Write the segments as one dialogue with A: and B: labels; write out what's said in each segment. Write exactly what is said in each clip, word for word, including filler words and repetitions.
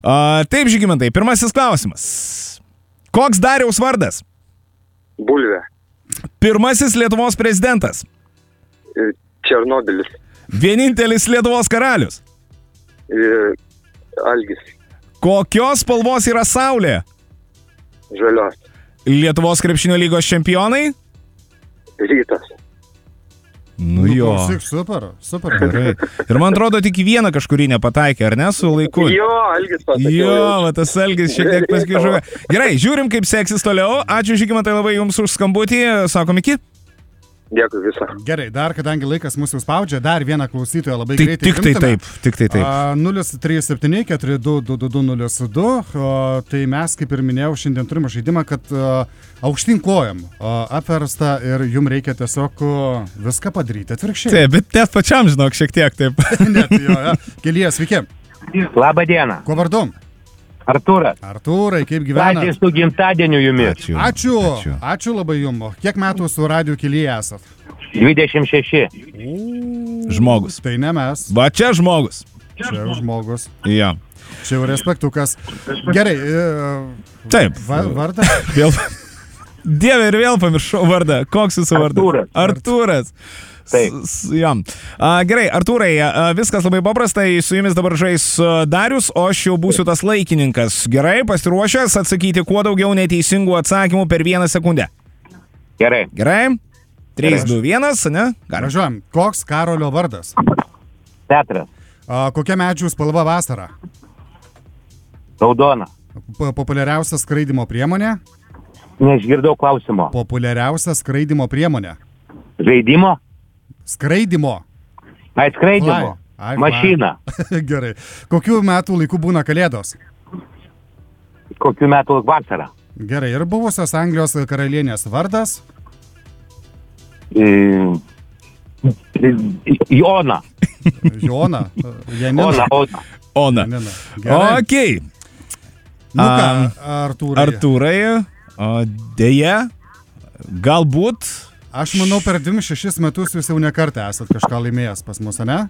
A: A, taip, Žygimantai, pirmasis klausimas. Koks Dariaus vardas?
B: Bulvė.
A: Pirmasis Lietuvos prezidentas.
B: Černobylis.
A: Vienintelis Lietuvos karalius.
B: Algis.
A: Kokios spalvos yra Saulė?
B: Žalios.
A: Lietuvos krepšinio lygos čempionai?
B: Rytas.
A: Nu jo.
C: Super, super.
A: Gerai. Ir man atrodo, tik vieną kažkurį nepataikė, ar ne, su laiku?
B: Jo, Algis pasakė.
A: Jo, va, tas Algis šiek tiek paskižuoja. Gerai, žiūrim, kaip seksis toliau. Ačiū, Žygimantai, labai jums už skambutį. Sakom iki.
B: Dėkui visą.
C: Gerai, dar kadangi laikas mūsų spaudžia, dar vieną klausytoją labai
A: Tik,
C: greitai.
A: tik tai taip, tik tai taip.
C: nulis trys septyni keturi du du du du nulis du. Tai mes, kaip ir minėjau, šiandien turime žaidimą, kad a, aukštyn kojam a, apversta ir jums reikia tiesiog a, viską padaryti atvirkščiai.
A: Taip, bet net pačiam, žinok, šiek tiek taip.
C: Net jo, ja. Kelyje, sveiki.
D: Labą dieną.
C: Kuo vardu?
D: Artūras.
C: Artūrai, kaip gyvena?
D: Pradės su gimtadieniu jumis.
A: Ačiū.
C: Ačiū.
A: Ačiū.
C: Ačiū labai jums. Kiek metų su Radio Kelyje esat?
D: dvidešimt šeši.
A: Žmogus.
C: Tai ne mes.
A: Va čia žmogus.
C: Čia jau žmogus.
A: Jo.
C: Čia jau respektukas. Gerai. E,
A: Taip.
C: Va, vardą?
A: Vėl. Dieve, ir vėl pamiršau vardą. Koks jūsų vardas?
D: Artūras.
A: Artūras.
D: Taip.
A: S, jam. A, gerai, Artūrai, a, viskas labai paprastai, su jumis dabar žais Darius, o aš jau būsiu tas laikininkas. Gerai, pasiruošęs atsakyti kuo daugiau neteisingų atsakymų per vieną sekundę.
D: Gerai.
A: Gerai? trys, du, vienas, ne? Galim.
C: Važiuojam. Koks Karolio vardas?
D: Petras.
C: A, kokia medžių spalva vasara?
D: Raudona.
C: P populiariausia skraidimo priemonė?
D: Neišgirdau klausimo.
C: Populiariausia skraidimo priemonė?
D: Žaidimo?
C: Skraidimo.
D: Ai, skraidimo.
C: Ai,
D: Mašina.
C: Gerai. Kokių metų laikų būna kalėdos?
D: Kokių metų vasara?
C: Gerai. Ir buvusios Anglijos karalienės vardas?
D: E... Jona.
C: Jona. Janina.
D: Ona, Ona.
A: Ona.
C: Janina. Gerai.
A: Okei.
C: Nu ką,
A: Am,
C: Artūrai.
A: Artūrai, o, dėja, galbūt.
C: Aš manau, per dvidešimt šešis metus jūs jau nekartą esat kažką laimėjęs pas mus, ne?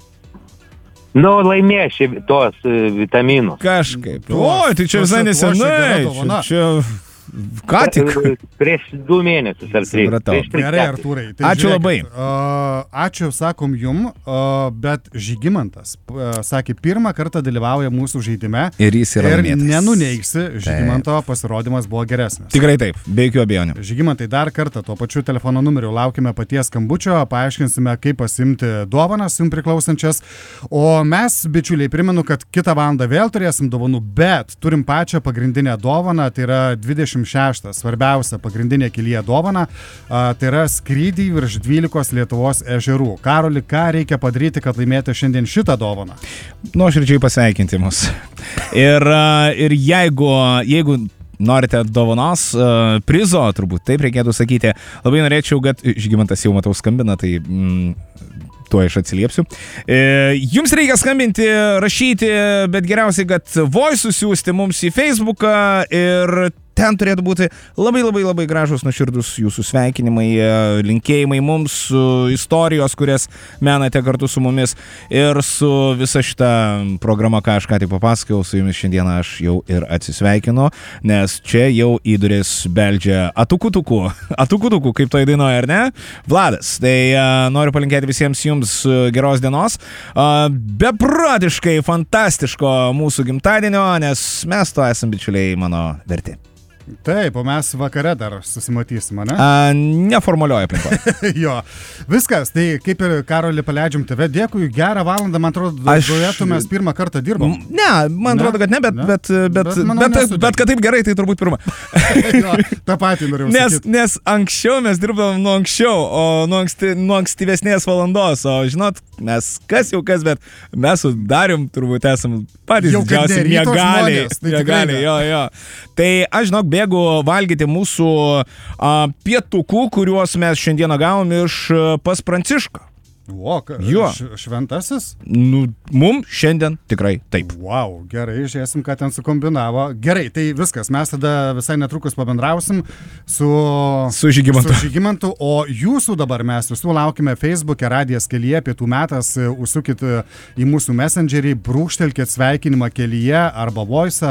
D: Nu, laimėši tos e, vitaminus.
A: Kažkaip.
C: Tuos-
A: O, tai čia
C: tuos-
A: visai
C: tuos gera
A: nesenai.
C: dovana.
A: Čia, čia ką tik.
D: E, Prieš du mėnesius ar tris.
A: Supratau.
D: Prieš tris
C: Gerai,
D: metus.
C: Artūrai. Tai
A: Ačiū
C: žiūrėkit,
A: labai.
C: a, ačiū, sakom jum, a, bet Žygimantas a, sakė, pirmą kartą dalyvauja mūsų žaidime.
A: Ir jis yra
C: Ir
A: laimėtojas.
C: nenuneigsi, Žygimanto pasirodymas buvo geresnis.
A: Tikrai taip, be jokių abejonių.
C: Žygimantai, dar kartą tuo pačiu telefono numeriu laukime paties skambučio, paaiškinsime, kaip pasimti dovanas jums priklausančias. O mes, bičiuliai, primenu, kad kitą valandą vėl turėsim dovanų, bet turim pačią pagrindinę dovaną, tai yra dvidešimt šeštą svarbiausia pagrindinė Kelyje dovana, a, tai yra skrydį virš dvylikos Lietuvos ežerų. Karoli, ką reikia padaryti, kad laimėtų šiandien šitą dovaną?
A: Nuoširdžiai pasveikinti mus. Ir, a, ir jeigu, jeigu norite dovanos, a, prizo, turbūt taip reikėtų sakyti, labai norėčiau, kad Žygimantas jau matau skambina, tai mm, tuo aš atsiliepsiu. E, jums reikia skambinti, rašyti, bet geriausiai, kad voice siųsti mums į Facebooką ir ten turėtų būti labai labai labai gražus nuoširdus jūsų sveikinimai, linkėjimai mums, istorijos, kurias menate kartu su mumis ir su visa šita programa, ką aš ką tik papasakojau, su jumis šiandieną aš jau ir atsisveikinu, nes čia jau į duris beldžia atukutukų, atukutukų, kaip to įdainuoja, ar ne? Vladas, tai uh, noriu palinkėti visiems jums geros dienos, uh, beprotiškai fantastiško mūsų gimtadienio, nes mes to esam bičiuliai mano verti.
C: Taip, o mes vakare dar susimatysim, ne?
A: A, neformalioje aplinkoje.
C: Jo, viskas, tai kaip ir Karoli paleidžiam tave, dėkui, gerą valandą, man atrodo,
A: Aš-
C: duetu mes pirmą kartą dirbom.
A: Ne, man
C: Ne?
A: atrodo, kad ne, bet,
C: Ne?
A: bet, bet,
C: Bet
A: bet,
C: manau,
A: bet,
C: nesudegė.
A: bet kad taip gerai, tai turbūt pirma.
C: Jo, tą patį norėjau
A: Nes,
C: sakyti.
A: nes anksčiau mes dirbdavom nuo anksčiau, o nuo, anksti, nuo ankstyvesnės valandos, o žinot, mes kas jau kas, bet mes su Darium turbūt esam patys
C: Jau kad
A: didžiausi
C: ne ryto
A: miegaliai.
C: žmonės, tai tikrai
A: Miegaliai,
C: ne.
A: jo, jo. Tai aš žinok, bėgu valgyti mūsų a, pietukų, kuriuos mes šiandieną gavom iš a, pas Prancišką.
C: O, ka-
A: Jo.
C: š- šventasis?
A: Nu, mum šiandien tikrai taip.
C: Wow, gerai, žiūrėsim, ką ten sukombinavo. Gerai, tai viskas, mes tada visai netrukus pabendrausim su,
A: Su Žygimantu.
C: su Žygimantu, o jūsų dabar mes visų laukime Facebook'e, radijas kelyje, pietų metas, užsukit į mūsų messengerį, brūkštelkit sveikinimą kelyje arba voice